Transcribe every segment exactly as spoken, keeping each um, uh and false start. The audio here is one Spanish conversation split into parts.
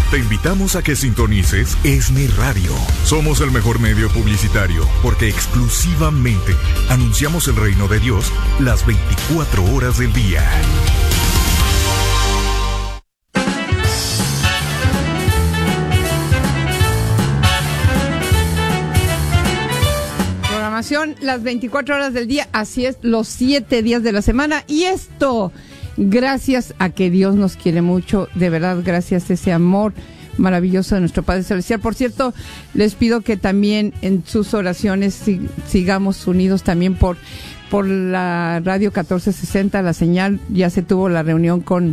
Te invitamos a que sintonices ESNE Radio. Somos el mejor medio publicitario porque exclusivamente anunciamos el reino de Dios las veinticuatro horas del día. Programación las veinticuatro horas del día, así es, los siete días de la semana. Y esto, gracias a que Dios nos quiere mucho, de verdad, gracias a ese amor maravilloso de nuestro Padre Celestial. Por cierto, les pido que también en sus oraciones sig- sigamos unidos también por, por la radio catorce sesenta, la señal. Ya se tuvo la reunión con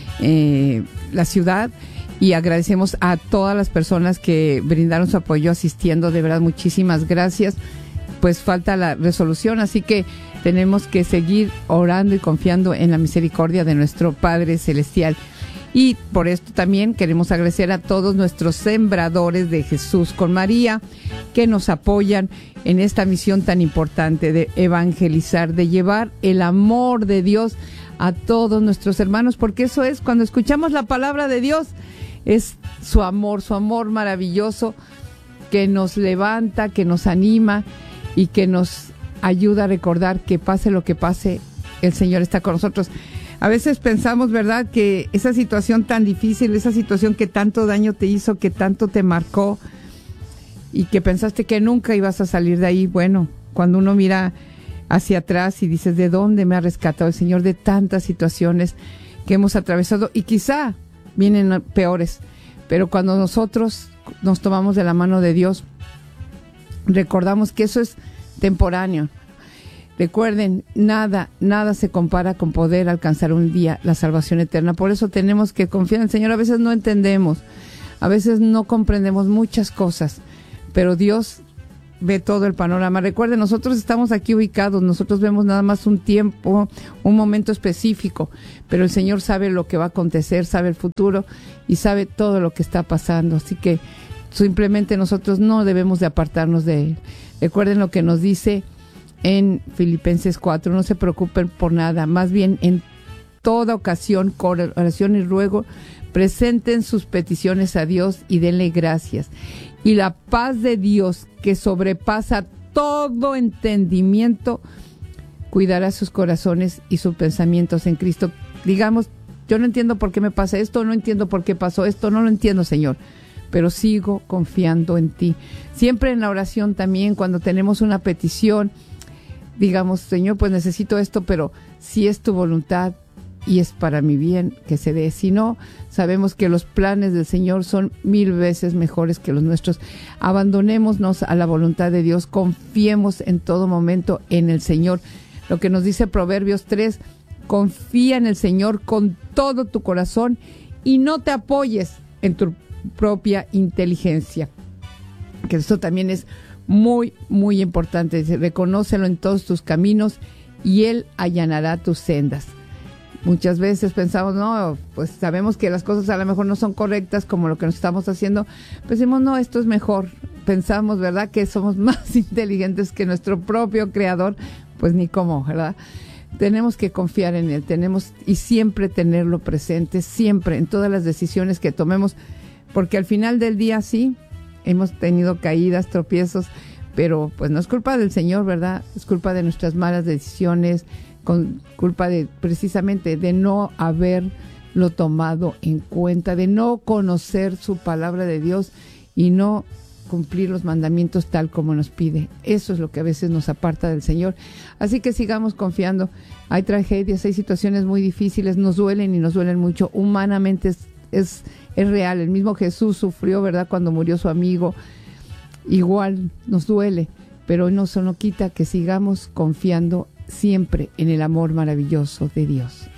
eh, la ciudad y agradecemos a todas las personas que brindaron su apoyo asistiendo. De verdad, muchísimas gracias. Pues falta la resolución, así que tenemos que seguir orando y confiando en la misericordia de nuestro Padre Celestial. Y por esto también queremos agradecer a todos nuestros sembradores de Jesús con María que nos apoyan en esta misión tan importante de evangelizar, de llevar el amor de Dios a todos nuestros hermanos, porque eso es, cuando escuchamos la palabra de Dios, es su amor, su amor maravilloso que nos levanta, que nos anima y que nos ayuda a recordar que pase lo que pase, el Señor está con nosotros. A veces pensamos, ¿verdad?, que esa situación tan difícil, esa situación que tanto daño te hizo, que tanto te marcó y que pensaste que nunca ibas a salir de ahí. Bueno, cuando uno mira hacia atrás y dices, ¿de dónde me ha rescatado el Señor de tantas situaciones que hemos atravesado? Y quizá vienen peores, pero cuando nosotros nos tomamos de la mano de Dios, recordamos que eso es temporáneo. Recuerden, nada, nada se compara con poder alcanzar un día la salvación eterna. Por eso tenemos que confiar en el Señor. A veces no entendemos, a veces no comprendemos muchas cosas, pero Dios ve todo el panorama. Recuerden, nosotros estamos aquí ubicados, nosotros vemos nada más un tiempo, un momento específico, pero el Señor sabe lo que va a acontecer, sabe el futuro y sabe todo lo que está pasando. Así que simplemente nosotros no debemos de apartarnos de Él. Recuerden lo que nos dice en Filipenses cuatro, no se preocupen por nada, más bien en toda ocasión, con oración y ruego, presenten sus peticiones a Dios y denle gracias. Y la paz de Dios, que sobrepasa todo entendimiento, cuidará sus corazones y sus pensamientos en Cristo. Digamos, yo no entiendo por qué me pasa esto, no entiendo por qué pasó esto, no lo entiendo, Señor, pero sigo confiando en ti. Siempre en la oración también, cuando tenemos una petición, digamos, Señor, pues necesito esto, pero si es tu voluntad y es para mi bien, que se dé. Si no, sabemos que los planes del Señor son mil veces mejores que los nuestros. Abandonémonos a la voluntad de Dios, confiemos en todo momento en el Señor. Lo que nos dice Proverbios tres, confía en el Señor con todo tu corazón y no te apoyes en tu propia inteligencia. Que esto también es muy, muy importante. Reconócelo en todos tus caminos y Él allanará tus sendas. Muchas veces pensamos, no, pues sabemos que las cosas a lo mejor no son correctas como lo que nos estamos haciendo, pues decimos, no, esto es mejor. Pensamos, ¿verdad?, que somos más inteligentes que nuestro propio Creador, pues ni cómo, ¿verdad? Tenemos que confiar en Él, tenemos y siempre tenerlo presente, siempre, en todas las decisiones que tomemos, porque al final del día sí, hemos tenido caídas, tropiezos, pero pues no es culpa del Señor, ¿verdad? Es culpa de nuestras malas decisiones, con culpa de precisamente de no haberlo tomado en cuenta, de no conocer su palabra de Dios y no cumplir los mandamientos tal como nos pide. Eso es lo que a veces nos aparta del Señor. Así que sigamos confiando. Hay tragedias, hay situaciones muy difíciles, nos duelen y nos duelen mucho. Humanamente es, es, es real. El mismo Jesús sufrió, ¿verdad?, cuando murió su amigo. Igual nos duele, pero no, eso no quita que sigamos confiando siempre en el amor maravilloso de Dios.